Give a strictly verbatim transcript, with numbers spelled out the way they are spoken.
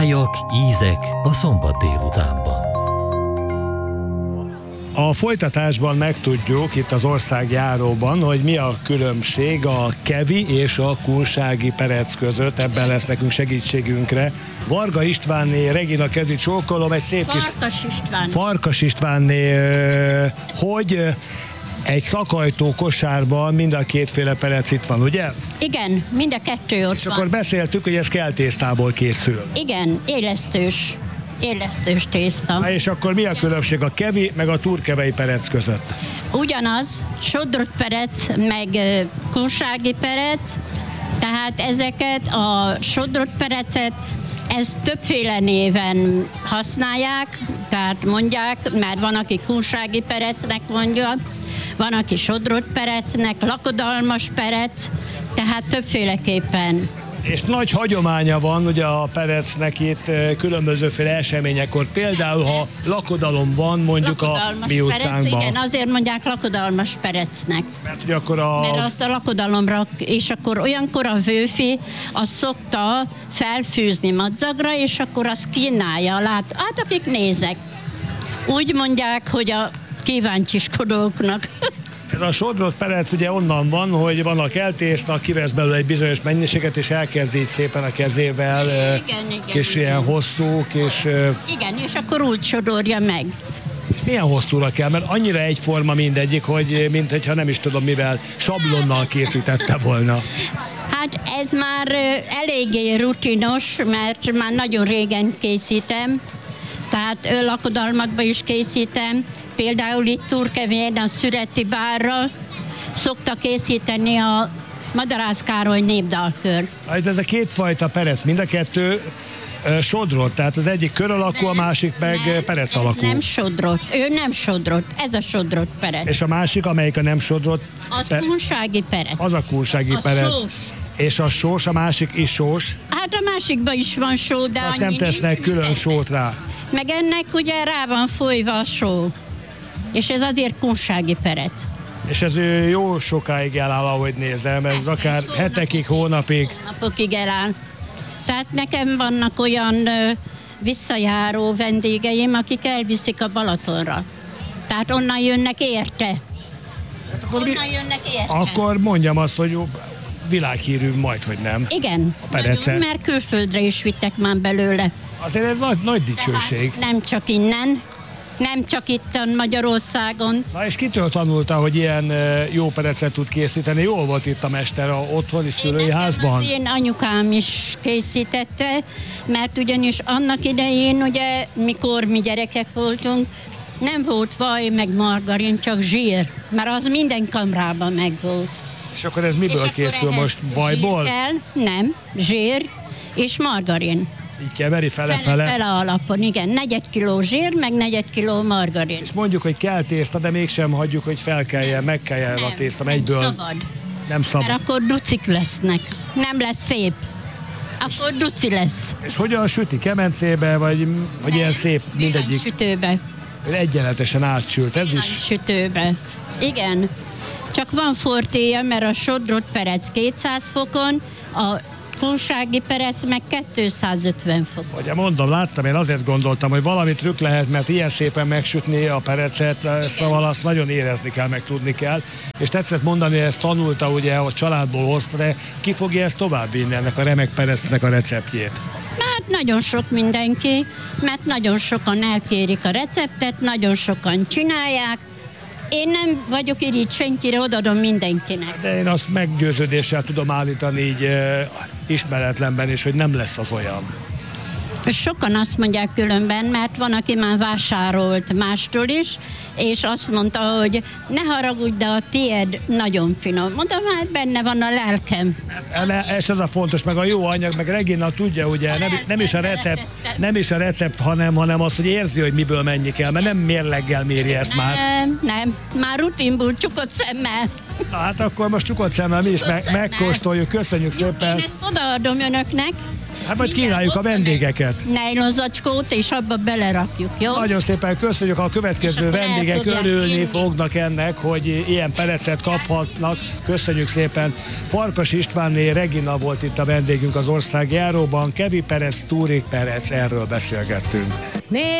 Tájak, ízek a szombat délutánban. A folytatásban megtudjuk itt az országjáróban, hogy mi a különbség a kevi és a kunsági perec között. Ebben lesz nekünk segítségünkre Varga Istvánné, Regina, kezi csókolom, egy szép kis... Farkas István. Farkas Istvánné, hogy egy szakajtó kosárban mind a kétféle perec itt van, ugye? Igen, mind a kettő ott És van. akkor beszéltük, hogy ez keltésztából készül. Igen, élesztős, élesztős tészta. Na és akkor mi a különbség a kevi meg a turkevei perec között? Ugyanaz, sodrott perec, meg ö, kunsági perec, tehát ezeket a sodrott perecet, ezt többféle néven használják, tehát mondják, mert van, aki kunsági perecnek mondja, van, aki sodrott perecnek, lakodalmas perec, tehát többféleképpen. És nagy hagyománya van ugye a perecnek itt különbözőféle eseményekor. Például, ha lakodalom van mondjuk Lakodalmas a mi utcánkban. perec, igen, azért mondják lakodalmas perecnek. Mert ugye akkor a... Mert ott a lakodalomra, és akkor olyankor a vőfi azt szokta felfűzni madzagra, és akkor azt kínálja. Lát, hát akik nézek. Úgy mondják, hogy a kíváncsiskodóknak. Ez a sodrott perec ugye onnan van, hogy van a keltészta, kivesz belőle egy bizonyos mennyiséget, és elkezd így szépen a kezével, Igen, igen, kis igen. ilyen hosszú, és... Igen, és akkor úgy sodorja meg. Milyen hosszúra kell? Mert annyira egyforma mindegyik, hogy mint hogyha nem is tudom mivel, sablonnal készítette volna. Hát ez már ö, eléggé rutinos, mert már nagyon régen készítem, tehát ö, lakodalmakba is készítem. Például itt Turkevén a Szüreti Bárral szokta készíteni a Madarász Károly népdalkör. Hát ez a kétfajta perec, mind a kettő ö, sodrott, tehát az egyik kör alakú, a másik meg Nem, perec ez alakú. nem sodrott, ő nem sodrott, ez a sodrott perec. És a másik, amelyik a nem sodrott, Az per- kunsági perec. az a kunsági A perec. sós. És a sós, a másik is sós, Hát a másikban is van só, de tehát annyi nem tesznek nincs, külön mint sót rá. Meg ennek ugye rá van folyva a só. És ez azért kunsági perec. És ez ö, jó sokáig eláll, ahogy nézem, ez Persze, akár hónapig. hetekig, hónapig. Napokig eláll. Tehát nekem vannak olyan ö, visszajáró vendégeim, akik elviszik a Balatonra. Tehát onnan jönnek érte. Akkor, mi, Onnan jönnek érte. akkor mondjam azt, hogy jó, világhírű majd, hogy nem. Igen, perecet. nagyon, mert külföldre is vittek már belőle. Azért ez nagy, nagy dicsőség. Tehát nem csak innen, nem csak itt Magyarországon. Na és kitől tanulta, hogy ilyen ö, jó perecet tud készíteni? Jól volt itt a mester a otthoni szülői Nekem házban? Az én anyukám is készítette, mert ugyanis annak idején, ugye, mikor mi gyerekek voltunk, nem volt vaj meg margarin, csak zsír, mert az minden kamrában megvolt. És akkor ez miből akkor készül ehhez most? Vajból? zsír kell, nem, zsír és margarin. Így keveri fele-fele? Fele alapon, igen. Negyed kiló zsír, meg negyed kiló margarin. És mondjuk, hogy kell tészta, de mégsem hagyjuk, hogy felkeljen, megkeljen a tészta nem egyből. szabad. Nem szabad. Mert akkor ducik lesznek. Nem lesz szép. Akkor duci lesz. És hogyan süti? Kemencébe, vagy hogy ilyen szép mindegyik? Sütőbe. Egyenletesen átsült, ez is. Sütőbe. Igen. Csak van fortéja, mert a sodrott perec kétszáz fokon, a kunsági perec meg kétszázötven fokon. Ugye mondom, láttam, én azért gondoltam, hogy valami trükk lehet, mert ilyen szépen megsütni a perecet, szóval azt nagyon érezni kell, meg tudni kell. És tetszett mondani, hogy ezt tanulta, ugye, a családból hozta, de ki fogja ezt továbbvinni, ennek a remek perecnek a receptjét? Hát nagyon sok mindenki, mert nagyon sokan elkérik a receptet, nagyon sokan csinálják. Én nem vagyok irigy senkire, odadom mindenkinek. De én azt meggyőződéssel tudom állítani így e, ismeretlenben is, hogy nem lesz az olyan. Sokan azt mondják különben, mert van, aki már vásárolt mástól is, és azt mondta, hogy ne haragudj, de a tiéd nagyon finom. Mondom, hát benne van a lelkem. És ez a fontos, meg a jó anyag, meg Regina tudja, ugye, nem, nem, is a recept, nem is a recept, hanem, hanem az, hogy érzi, hogy miből mennyi kell, mert nem mérleggel méri ezt már. Nem, nem, már rutinból csukott szemmel. Na hát akkor most csukott szemmel mi is meg, megkóstoljuk, köszönjük Jó, szépen. én ezt odaadom önöknek, Hát majd kínáljuk a vendégeket. Nejlonzacskót, és abba belerakjuk, jó? Nagyon szépen köszönjük, a következő És akkor el vendégek fogják örülni inni. fognak ennek, hogy ilyen perecet kaphatnak. Köszönjük szépen. Farkas Istvánné Regina volt itt a vendégünk az országjáróban. Kevi perec, Túrik perec, erről beszélgettünk.